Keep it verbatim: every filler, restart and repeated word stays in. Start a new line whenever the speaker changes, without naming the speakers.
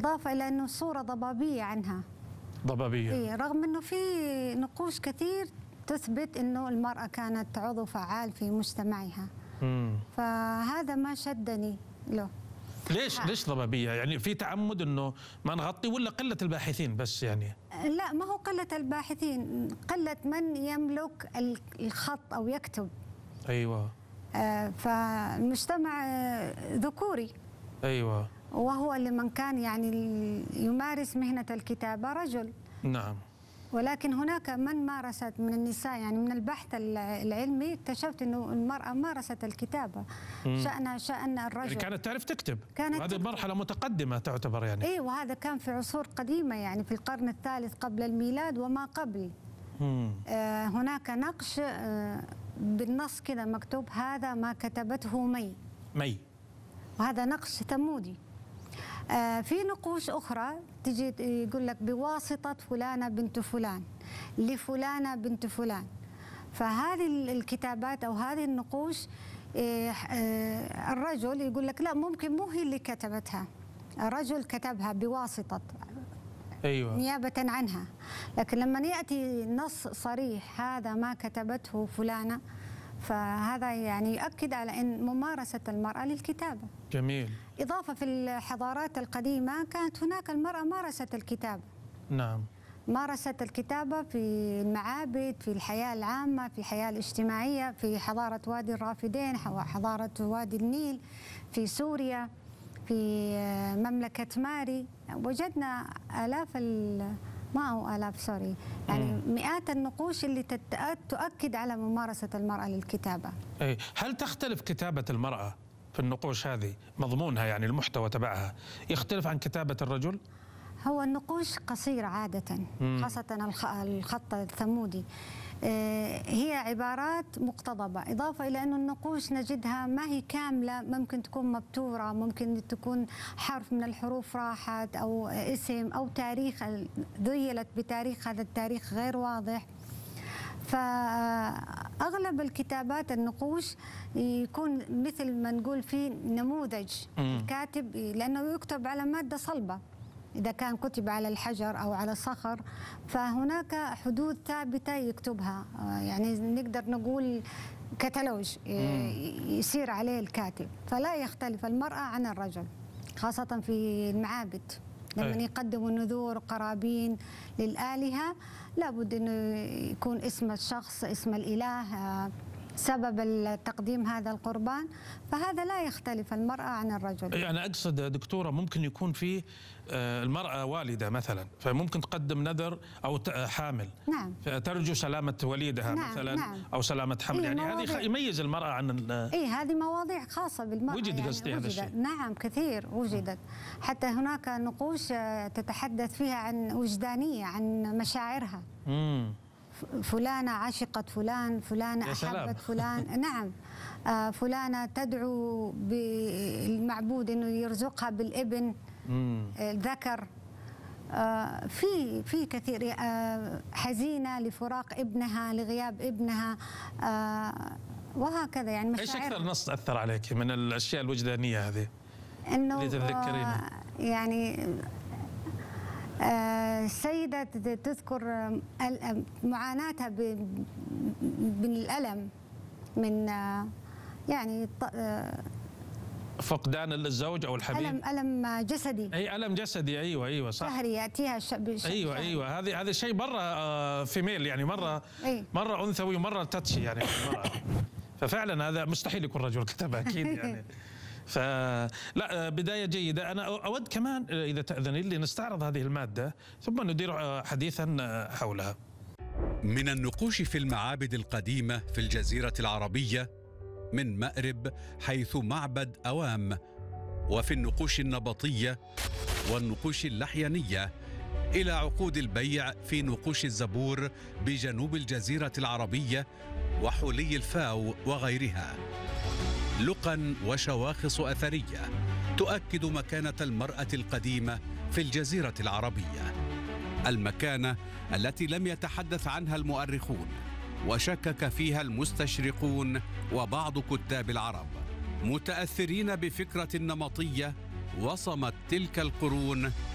إضافة إلى أنه صورة ضبابية عنها.
ضبابية.
إيه، رغم أنه في نقوش كثير تثبت أنه المرأة كانت عضو فعال في مجتمعها.
مم.
فهذا ما شدني له.
ليش ليش ضبابية؟ يعني في تعمد انه ما نغطي ولا قلة الباحثين بس يعني؟
لا، ما هو قلة الباحثين، قلة من يملك الخط او يكتب.
ايوه.
آه فالمجتمع آه ذكوري.
ايوه.
وهو لمن كان يعني يمارس مهنة الكتابة رجل.
نعم.
ولكن هناك من مارست من النساء، يعني من البحث العلمي اكتشفت انه المرأة مارست الكتابة. شأنها شأن الرجل.
يعني كانت تعرف تكتب.
كانت
هذه مرحلة متقدمة تعتبر يعني.
اي، وهذا كان في عصور قديمة، يعني في القرن الثالث قبل الميلاد وما قبل. آه هناك نقش آه بالنص كذا مكتوب: هذا ما كتبته مي.
مي.
وهذا نقش ثمودي. آه في نقوش أخرى تجي يقول لك بواسطة فلانة بنت فلان لفلانة بنت فلان. فهذه الكتابات أو هذه النقوش آه آه الرجل يقول لك لا، ممكن مو هي اللي كتبتها، الرجل كتبها بواسطة.
أيوة.
نيابة عنها. لكن لما يأتي نص صريح هذا ما كتبته فلانة، فهذا يعني يؤكد على أن ممارسة المرأة للكتابة.
جميل.
إضافة في الحضارات القديمة كانت هناك المرأة مارست الكتابة.
نعم.
مارست الكتابة في المعابد، في الحياة العامة، في الحياة الاجتماعية، في حضارة وادي الرافدين، حضارة وادي النيل، في سوريا، في مملكة ماري. وجدنا آلاف ما هو آلاف سوري يعني مم. مئات النقوش اللي تؤكد على ممارسة المرأة للكتابة.
أي. هل تختلف كتابة المرأة في النقوش هذه، مضمونها يعني المحتوى تبعها يختلف عن كتابة الرجل؟
هو النقوش قصيرة عادة، مم. خاصة الخط الثمودي. هي عبارات مقتضبة، إضافة إلى أن النقوش نجدها ما هي كاملة، ممكن تكون مبتورة، ممكن تكون حرف من الحروف راحت أو اسم أو تاريخ ذيلت بتاريخ، هذا التاريخ غير واضح. فأغلب الكتابات النقوش يكون مثل ما نقول في نموذج الكاتب، لأنه يكتب على مادة صلبة. إذا كان كتب على الحجر أو على الصخر فهناك حدود ثابتة يكتبها، يعني نقدر نقول كتالوج يسير عليه الكاتب. فلا يختلف المرأة عن الرجل، خاصة في المعابد لما يقدموا نذور قرابين للآلهة، لابد أنه يكون اسم الشخص، اسم الإله، سبب تقديم هذا القربان. فهذا لا يختلف المرأة عن الرجل.
يعني أقصد دكتورة ممكن يكون في المرأة والدة مثلا، فممكن تقدم نذر أو حامل.
نعم.
فترجو سلامة وليدها. نعم. مثلا. نعم. أو سلامة حمل. إيه، يعني هذه يميز المرأة عن
إيه، هذه مواضيع خاصة بالمرأة.
وجد
يعني
قصدي هذا الشيء.
نعم، كثير وجدت. حتى هناك نقوش تتحدث فيها عن وجدانية، عن مشاعرها.
امم
فلانة عشقت فلان، فلانة أحبت فلان. نعم. آه فلانة تدعو بالمعبود أنه يرزقها بالابن الذكر. آه في في كثير. آه حزينة لفراق ابنها، لغياب ابنها، آه وهكذا. يعني مشاعر.
ايش أكثر نص أثر عليك من الأشياء الوجدانية هذه
إنه
اللي تتذكرين؟
آه يعني السيدة تذكر معاناتها بالألم من يعني
فقدان الزوج أو الحبيب.
ألم ألم جسدي.
أي ألم جسدي. أيوة أيوة صح.
شهري يأتيها
أيوة أيوة هذه هذا شيء مرة فيميل، يعني مرة أي. مرة أنثوي ومرة تاتشي يعني مرة. ففعلا هذا مستحيل يكون رجل كتبها أكيد يعني. فلا بداية جيدة. أنا أود كمان إذا تأذني لي نستعرض هذه المادة ثم ندير حديثا حولها.
من النقوش في المعابد القديمة في الجزيرة العربية من مأرب حيث معبد أوام، وفي النقوش النبطية والنقوش اللحيانية، إلى عقود البيع في نقوش الزبور بجنوب الجزيرة العربية وحلي الفاو وغيرها. لقا وشواخص أثرية تؤكد مكانة المرأة القديمة في الجزيرة العربية، المكانة التي لم يتحدث عنها المؤرخون وشكك فيها المستشرقون وبعض كتاب العرب، متأثرين بفكرة نمطية وصمت تلك القرون